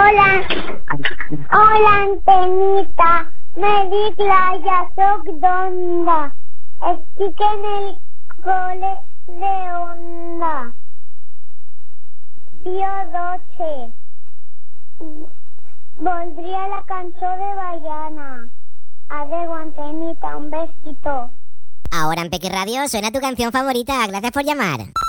Hola. Hola, Antenita. Me dic Laia, soc d'Onda. Estic en el cole de Onda. Pío 12. Voldria la cançó de Baiana. Adeu, Antenita, un besito. Ahora en Peque Radio suena tu canción favorita. Gracias por llamar.